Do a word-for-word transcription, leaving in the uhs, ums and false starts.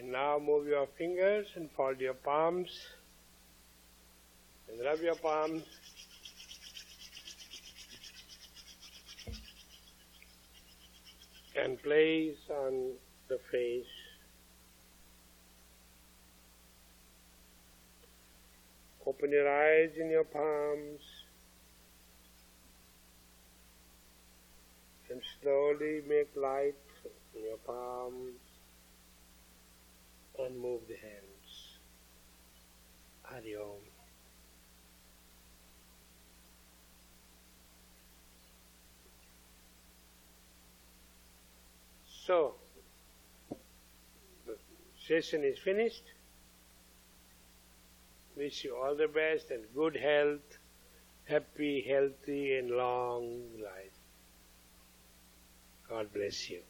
Now move your fingers and fold your palms and rub your palms. And place on the face. Open your eyes in your palms and slowly make light in your palms and move the hands. Hari Om. So, the session is finished. Wish you all the best and good health, happy, healthy and long life. God bless you.